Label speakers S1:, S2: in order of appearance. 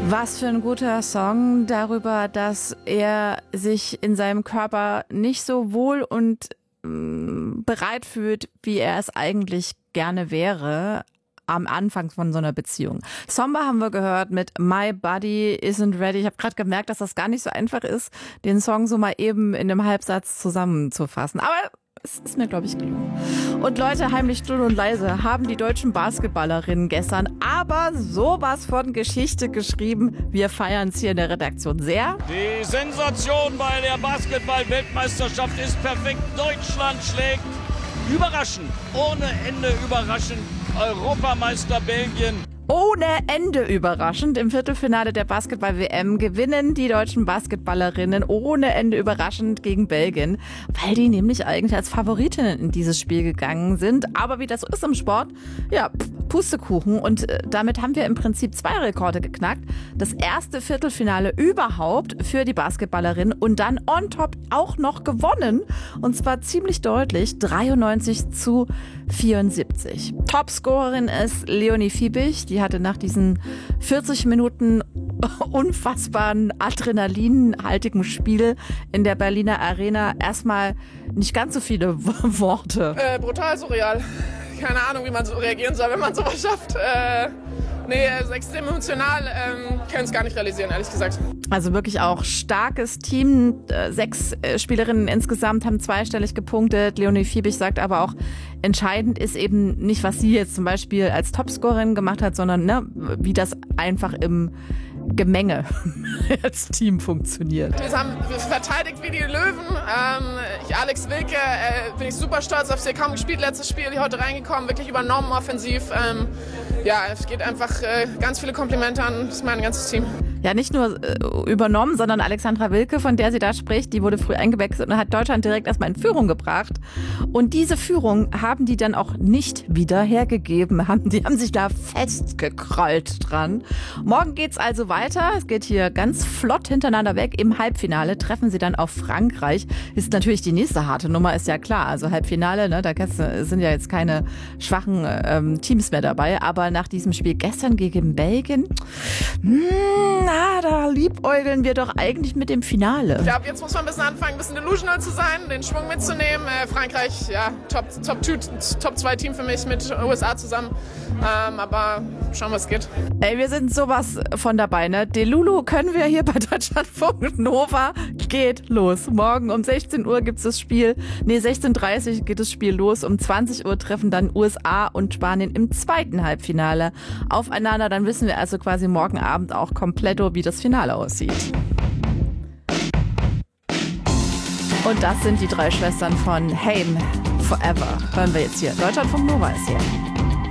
S1: Was für ein guter Song darüber, dass er sich in seinem Körper nicht so wohl und bereit fühlt, wie er es eigentlich gerne wäre am Anfang von so einer Beziehung. Somber haben wir gehört mit My Body Isn't Ready. Ich habe gerade gemerkt, dass das gar nicht so einfach ist, den Song so mal eben in einem Halbsatz zusammenzufassen. Aber es ist mir, glaube ich, gelungen. Und Leute, heimlich still und leise haben die deutschen Basketballerinnen gestern aber sowas von Geschichte geschrieben. Wir feiern es hier in der Redaktion sehr.
S2: Die Sensation bei der Basketball-Weltmeisterschaft ist perfekt. Deutschland schlägt überraschend, ohne Ende überraschend, Europameister Belgien.
S1: Ohne Ende überraschend. Im Viertelfinale der Basketball-WM gewinnen die deutschen Basketballerinnen ohne Ende überraschend gegen Belgien, weil die nämlich eigentlich als Favoritinnen in dieses Spiel gegangen sind. Aber wie das so ist im Sport, ja, Pustekuchen. Und damit haben wir im Prinzip 2 Rekorde geknackt. Das erste Viertelfinale überhaupt für die Basketballerinnen und dann on top auch noch gewonnen. Und zwar ziemlich deutlich, 93-74. Topscorerin ist Leonie Fiebig. Die hatte nach diesen 40 Minuten unfassbaren adrenalinhaltigen Spiel in der Berliner Arena erstmal nicht ganz so viele Worte.
S3: Brutal surreal. Keine Ahnung, wie man so reagieren soll, wenn man sowas schafft. Es ist extrem emotional. Können es gar nicht realisieren, ehrlich gesagt.
S1: Also wirklich auch starkes Team. 6 Spielerinnen insgesamt haben zweistellig gepunktet. Leonie Fiebig sagt aber auch, entscheidend ist eben nicht, was sie jetzt zum Beispiel als Topscorerin gemacht hat, sondern wie das einfach im Gemenge als Team funktioniert.
S3: Wir haben verteidigt wie die Löwen. Alex Wilke, bin ich super stolz auf sie. Kaum gespielt, letztes Spiel, die heute reingekommen, wirklich übernommen offensiv. Es geht einfach ganz viele Komplimente an mein ganzes Team.
S1: Ja, nicht nur übernommen, sondern Alexandra Wilke, von der sie da spricht, die wurde früh eingewechselt und hat Deutschland direkt erstmal in Führung gebracht. Und diese Führung haben die dann auch nicht wieder hergegeben. Die haben sich da festgekrallt dran. Morgen geht's also weiter. Es geht hier ganz flott hintereinander weg. Im Halbfinale treffen sie dann auf Frankreich. Ist natürlich die nächste harte Nummer, ist ja klar. Also Halbfinale, da sind ja jetzt keine schwachen Teams mehr dabei. Aber nach diesem Spiel gestern gegen Belgien, da liebäugeln wir doch eigentlich mit dem Finale.
S3: Ich glaube, jetzt muss man ein bisschen anfangen, ein bisschen delusional zu sein, den Schwung mitzunehmen. Frankreich, ja, Top 2 Team für mich mit USA zusammen. Aber schauen, was geht.
S1: Ey, wir sind sowas von dabei, ne? Delulu können wir hier bei Deutschlandfunk Nova. Geht los. Morgen um 16 Uhr gibt's das Spiel. 16:30 geht das Spiel los. Um 20 Uhr treffen dann USA und Spanien im zweiten Halbfinale aufeinander. Dann wissen wir also quasi morgen Abend auch komplett, wie das Finale aussieht. Und das sind die 3 Schwestern von Haim Forever. Hören wir jetzt hier. Deutschlandfunk Nova ist hier.